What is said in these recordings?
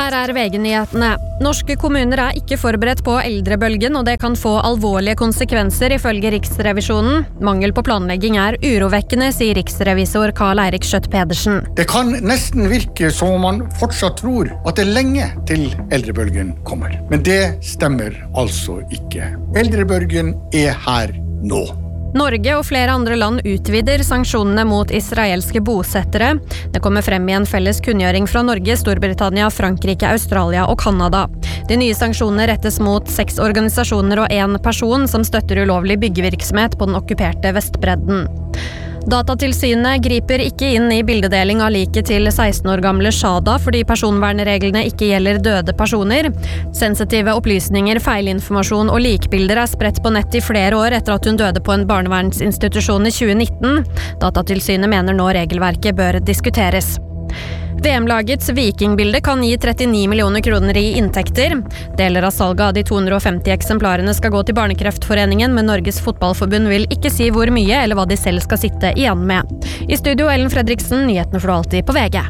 Her VG-nyhetene. Norske kommuner ikke forberedt på eldrebølgen, og det kan få alvorlige konsekvenser ifølge Riksrevisjonen. Mangel på planlegging urovekkende, sier riksrevisor Karl Eirik Schjøtt-Pedersen. Det kan nesten virke som om man fortsatt tror at det lenge til eldrebølgen kommer. Men det stemmer altså ikke. Eldrebølgen her nå. Norge og flere andre land utvider sanksjonene mot israelske bosettere. Det kommer frem i en felles kunngjøring fra Norge, Storbritannia, Frankrike, Australia og Kanada. De nye sanksjonene rettes mot 6 organisasjoner og 1 person som støtter ulovlig byggevirksomhet på den okkuperte Vestbredden. Datatilsynet griper ikke inn i bildedeling av liket til 16 år gamle Shada fordi personvernreglene ikke gjelder døde personer. Sensitive opplysninger, feilinformasjon og likbilder spredt på nett i flere år etter at hun døde på en barnevernsinstitusjon i 2019. Datatilsynet mener nå regelverket bør diskuteres. VM-lagets vikingbilde kan gi 39 millioner kroner i inntekter. Deler av salget av de 250 eksemplarene skal gå til Barnekreftforeningen, men Norges Fotballforbund vil ikke si hvor mye eller hva de selv skal sitte igjen med. I studio Ellen Fredriksen, nyhetene får du alltid på VG.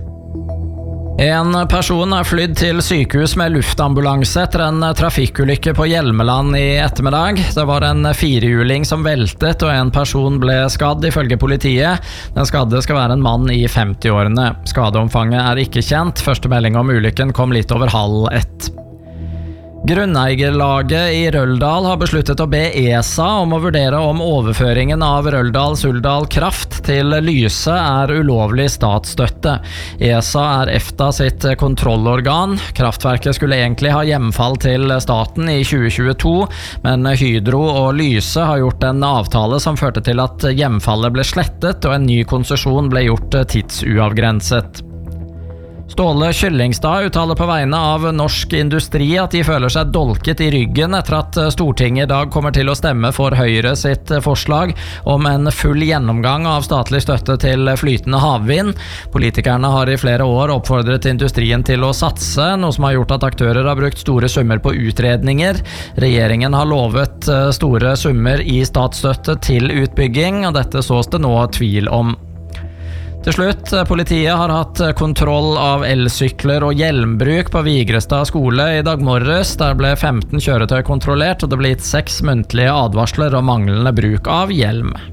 En person flydd til sykehus med luftambulanse etter en trafikkulykke på Hjelmeland i ettermiddag. Det var en 4-hjuling som veltet, og en person ble skadd ifølge politiet. Den skadde skal være en mann i 50-årene. Skadeomfanget ikke kjent. Første melding om ulykken kom litt over 12:30. Grunneierlaget i Røldal har besluttet å be ESA om å vurdere om overføringen av Røldal-Suldal Kraft til Lyse ulovlig statsstøtte. ESA EFTA sitt kontrollorgan. Kraftverket skulle egentlig ha hjemfall til staten i 2022, men Hydro og Lyse har gjort en avtale som førte til at hjemfallet ble slettet og en ny konsesjon ble gjort tidsuavgrenset. Ståle Kyllingstad uttaler på vegne av norsk industri at de føler seg dolket i ryggen etter at Stortinget i dag kommer til å stemme for Høyre sitt forslag om en full gjennomgang av statlig støtte til flytende havvind. Politikerne har i flere år oppfordret industrien til å satse, noe som har gjort at aktører har brukt store summer på utredninger. Regjeringen har lovet store summer i statsstøtte til utbygging, og dette sås det nå tvil om. Til slutt, politiet har hatt kontroll av elsykler og hjelmbruk på Vigrestad skole i dag morges. Der ble 15 kjøretøy kontrollert, og det ble gitt 6 muntlige advarsler om manglende bruk av hjelm.